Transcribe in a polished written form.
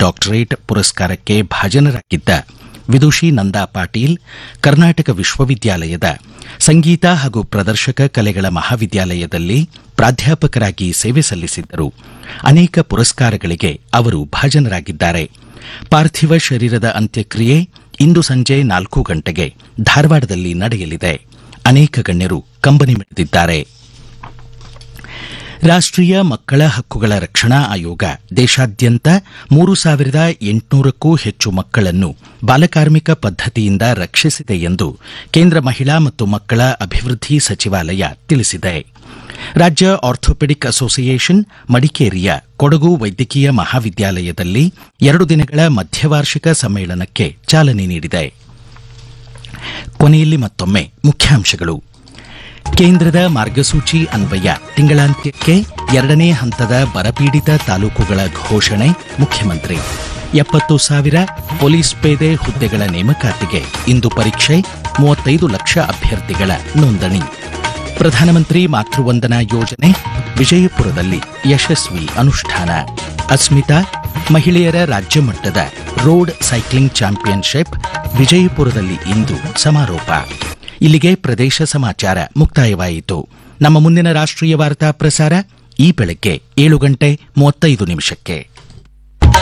Doctorate ಪುರಸ್ಕಾರಕ್ಕೆ ಭಾಜನರಾಗಿದ್ದ ವಿದುಷಿ ನಂದಾ ಪಾಟೀಲ್ ಕರ್ನಾಟಕ ವಿಶ್ವವಿದ್ಯಾಲಯದ ಸಂಗೀತ ಹಾಗೂ ಪ್ರದರ್ಶಕ ಕಲೆಗಳ ಮಹಾವಿದ್ಯಾಲಯದಲ್ಲಿ ಪ್ರಾಧ್ಯಾಪಕರಾಗಿ ಸೇವೆ ಸಲ್ಲಿಸಿದ್ದರು. ಅನೇಕ ಪುರಸ್ಕಾರಗಳಿಗೆ ಅವರು ಭಾಜನರಾಗಿದ್ದಾರೆ. ಪಾರ್ಥಿವ ಶರೀರದ ಅಂತ್ಯಕ್ರಿಯೆ ಇಂದು ಸಂಜೆ 4 ಗಂಟೆಗೆ ಧಾರವಾಡದಲ್ಲಿ ನಡೆಯಲಿದೆ. ಅನೇಕ ಗಣ್ಯರು ಕಂಬನಿ ಮಿಡಿದಿದ್ದಾರೆ. ರಾಷ್ಟೀಯ ಮಕ್ಕಳ ಹಕ್ಕುಗಳ ರಕ್ಷಣಾ ಆಯೋಗ ದೇಶಾದ್ಯಂತ 3,800ಕ್ಕೂ ಹೆಚ್ಚು ಮಕ್ಕಳನ್ನು ಬಾಲಕಾರ್ಮಿಕ ಪದ್ದತಿಯಿಂದ ರಕ್ಷಿಸಿದೆ ಎಂದು ಕೇಂದ್ರ ಮಹಿಳಾ ಮತ್ತು ಮಕ್ಕಳ ಅಭಿವೃದ್ಧಿ ಸಚಿವಾಲಯ ತಿಳಿಸಿದೆ. ರಾಜ್ಯ ಆರ್ಥೋಪೆಡಿಕ್ ಅಸೋಸಿಯೇಷನ್ ಮಡಿಕೇರಿಯ ಕೊಡಗು ವೈದ್ಯಕೀಯ ಮಹಾವಿದ್ಯಾಲಯದಲ್ಲಿ 2 ದಿನಗಳ ಮಧ್ಯವಾರ್ಷಿಕ ಸಮ್ಮೇಳನಕ್ಕೆ ಚಾಲನೆ ನೀಡಿದೆ. ಕೊನೆಯಲ್ಲಿ ಮತ್ತೊಮ್ಮೆ ಮುಖ್ಯಾಂಶಗಳು. ಕೇಂದ್ರದ ಮಾರ್ಗಸೂಚಿ ಅನ್ವಯ ತಿಂಗಳಾಂತ್ಯಕ್ಕೆ 2ನೇ ಹಂತದ ಬರಪೀಡಿತ ತಾಲೂಕುಗಳ ಘೋಷಣೆ. ಮುಖ್ಯಮಂತ್ರಿ 70,000 ಪೊಲೀಸ್ ಪೇದೆ ಹುದ್ದೆಗಳ ನೇಮಕಾತಿಗೆ ಇಂದು ಪರೀಕ್ಷೆ. 35 ಲಕ್ಷ ಅಭ್ಯರ್ಥಿಗಳ ನೋಂದಣಿ. ಪ್ರಧಾನಮಂತ್ರಿ ಮಾತೃವಂದನಾ ಯೋಜನೆ ವಿಜಯಪುರದಲ್ಲಿ ಯಶಸ್ವಿ ಅನುಷ್ಠಾನ. ಅಸ್ಮಿತಾ ಮಹಿಳೆಯರ ರಾಜ್ಯ ಮಟ್ಟದ ರೋಡ್ ಸೈಕ್ಲಿಂಗ್ ಚಾಂಪಿಯನ್ಶಿಪ್ ವಿಜಯಪುರದಲ್ಲಿ ಇಂದು ಸಮಾರೋಪ. ಇಲ್ಲಿಗೆ ಪ್ರದೇಶ ಸಮಾಚಾರ ಮುಕ್ತಾಯವಾಯಿತು. ನಮ್ಮ ಮುಂದಿನ ರಾಷ್ಟ್ರೀಯ ವಾರ್ತಾ ಪ್ರಸಾರ ಈ ಬೆಳಗ್ಗೆ 7:35 ನಿಮಿಷಕ್ಕೆ.